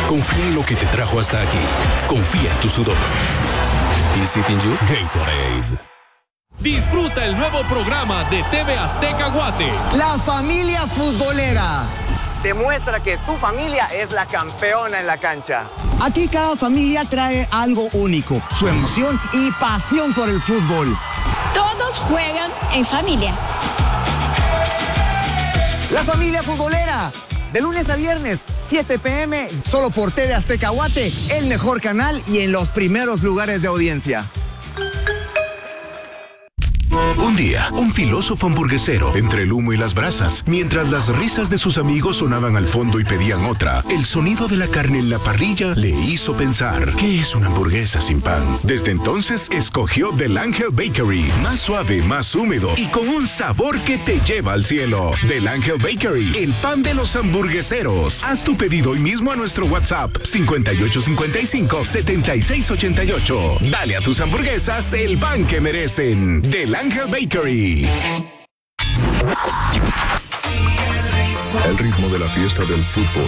Confía en lo que te trajo hasta aquí. Confía en tu sudor. Is it in you? Gatorade. Disfruta el nuevo programa de TV Azteca Guate. La familia futbolera. Demuestra que tu familia es la campeona en la cancha. Aquí cada familia trae algo único, su emoción y pasión por el fútbol. Todos juegan en familia. La familia futbolera, de lunes a viernes, 7 p.m., solo por TV Azteca Guate, el mejor canal y en los primeros lugares de audiencia. Un día, un filósofo hamburguesero, entre el humo y las brasas, mientras las risas de sus amigos sonaban al fondo y pedían otra, el sonido de la carne en la parrilla le hizo pensar, ¿qué es una hamburguesa sin pan? Desde entonces, escogió Del Ángel Bakery, más suave, más húmedo y con un sabor que te lleva al cielo. Del Ángel Bakery, el pan de los hamburgueseros. Haz tu pedido hoy mismo a nuestro WhatsApp, 5855-7688. Dale a tus hamburguesas el pan que merecen. Del Ángel Bakery. El ritmo de la fiesta del fútbol